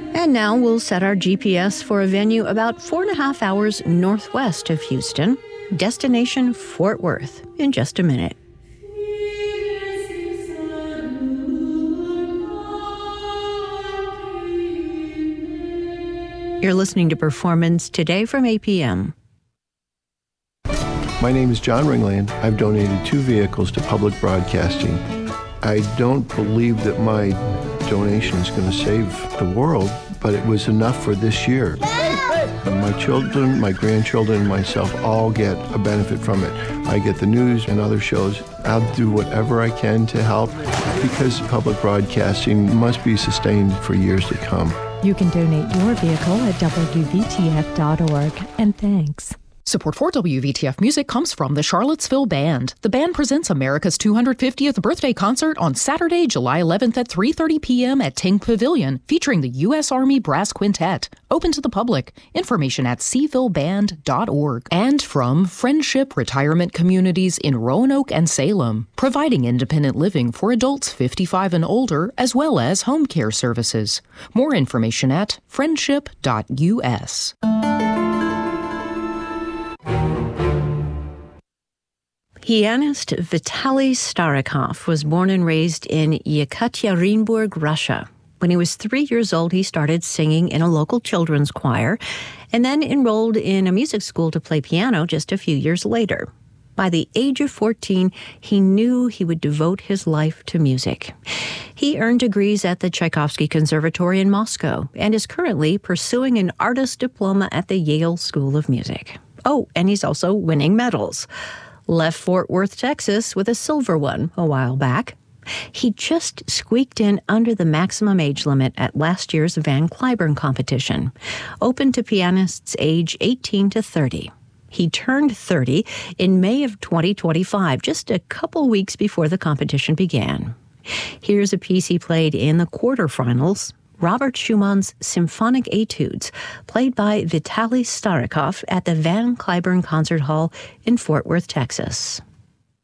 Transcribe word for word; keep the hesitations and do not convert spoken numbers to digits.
And now we'll set our G P S for a venue about four and a half hours northwest of Houston, destination Fort Worth, in just a minute. You're listening to Performance Today from A P M. My name is John Ringland. I've donated two vehicles to public broadcasting. I don't believe that my donation is going to save the world, but it was enough for this year. My children, my grandchildren, and myself all get a benefit from it. I get the news and other shows. I'll do whatever I can to help because public broadcasting must be sustained for years to come. You can donate your vehicle at W V T F dot org. And thanks. Support for W V T F Music comes from the Charlottesville Band. The band presents America's two hundred fiftieth birthday concert on Saturday, July eleventh at three thirty p.m. at Ting Pavilion, featuring the U S Army Brass Quintet. Open to the public. Information at c ville band dot org. And from Friendship Retirement Communities in Roanoke and Salem, providing independent living for adults fifty-five and older, as well as home care services. More information at friendship dot u s. Pianist Vitaly Starikov was born and raised in Yekaterinburg, Russia. When he was three years old, he started singing in a local children's choir and then enrolled in a music school to play piano just a few years later. By the age of fourteen, he knew he would devote his life to music. He earned degrees at the Tchaikovsky Conservatory in Moscow and is currently pursuing an artist diploma at the Yale School of Music. Oh, and he's also winning medals. Left Fort Worth, Texas, with a silver one a while back. He just squeaked in under the maximum age limit at last year's Van Cliburn competition, open to pianists age eighteen to thirty. He turned thirty in May of twenty twenty-five, just a couple weeks before the competition began. Here's a piece he played in the quarterfinals, Robert Schumann's Symphonic Etudes, played by Vitaly Starikov at the Van Cliburn Concert Hall in Fort Worth, Texas.